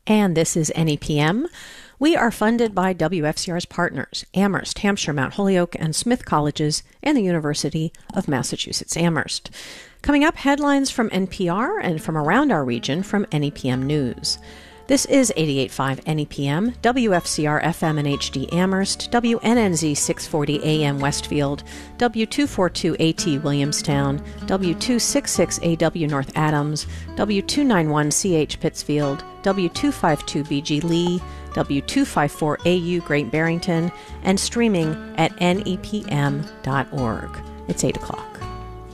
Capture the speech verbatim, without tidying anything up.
And this is N E P M. We are funded by W F C R's partners, Amherst, Hampshire, Mount Holyoke, and Smith Colleges, and the University of Massachusetts Amherst. Coming up, headlines from N P R and from around our region from N E P M News. This is eighty-eight point five N E P M, W F C R F M and H D Amherst, W N N Z six forty A M Westfield, W two forty-two A T Williamstown, W two sixty-six A W North Adams, W two ninety-one C H Pittsfield, W two fifty-two B G Lee, W two fifty-four A U Great Barrington, and streaming at N E P M dot org. It's eight o'clock.